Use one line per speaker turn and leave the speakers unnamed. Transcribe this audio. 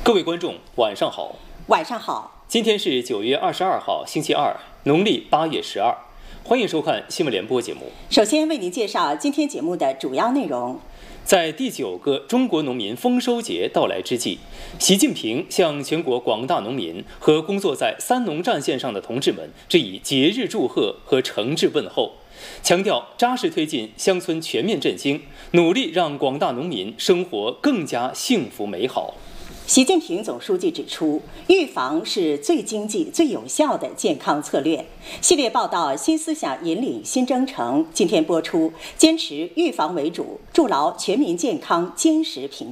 各位观众，晚上好。
晚上好。
今天是9月22号，星期二，农历8月12。欢迎收看新闻联播节目。
首先为您介绍今天节目的主要内容。
在第9个中国农民丰收节到来之际，习近平向全国广大农民和工作在三农战线上的同志们致以节日祝贺和诚挚问候，强调扎实推进乡村全面振兴，努力让广大农民生活更加幸福美好。
习近平总书记指出，预防是最经济、最有效的健康策略。系列报道《新思想引领新征程》今天播出，坚持预防为主，筑牢全民健康坚实屏